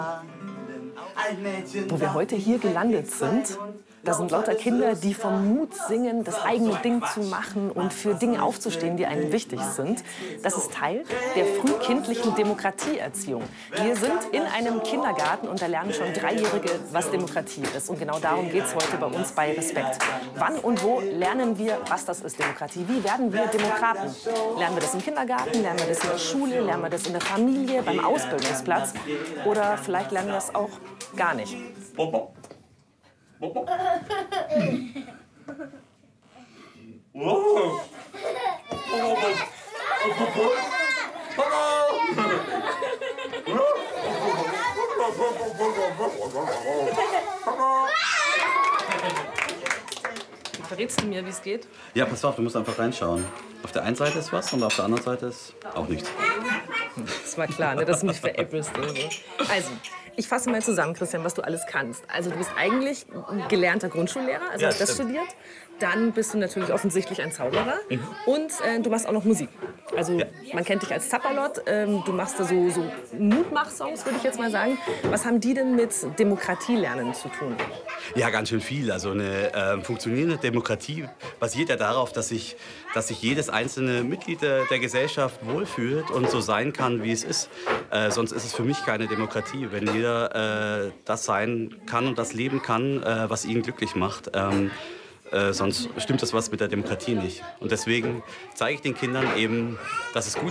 Wo wir heute hier gelandet sind, da sind lauter Kinder, die vom Mut singen, das eigene Ding zu machen und für Dinge aufzustehen, die einem wichtig sind. Das ist Teil der frühkindlichen Demokratieerziehung. Wir sind in einem Kindergarten und da lernen schon Dreijährige, was Demokratie ist. Und genau darum geht es heute bei uns bei Respekt. Wann und wo lernen wir, was das ist, Demokratie? Wie werden wir Demokraten? Lernen wir das im Kindergarten, lernen wir das in der Schule, lernen wir das in der Familie, beim Ausbildungsplatz? Oder vielleicht lernen wir es auch gar nicht. Verrätst du mir, wie es geht? Ja, pass auf, du musst einfach reinschauen. Auf der einen Seite ist was und auf der anderen Seite ist auch nichts. Das war klar, ne, dass du mich veräppelst. Also, ich fasse mal zusammen, Christian, was du alles kannst. Also du bist eigentlich ein gelernter Grundschullehrer, also hast das studiert. Dann bist du natürlich offensichtlich ein Zauberer und du machst auch noch Musik. Also man kennt dich als Zapperlott, du machst da so Mutmach-Songs, würde ich jetzt mal sagen. Was haben die denn mit Demokratielernen zu tun? Ja, ganz schön viel. Also eine funktionierende Demokratie basiert ja darauf, dass sich jedes einzelne Mitglied der Gesellschaft wohlfühlt und so sein kann, wie es ist. Sonst ist es für mich keine Demokratie, wenn jeder das sein kann und das leben kann, was ihn glücklich macht. Sonst stimmt das was mit der Demokratie nicht. Und deswegen zeige ich den Kindern eben, dass es gut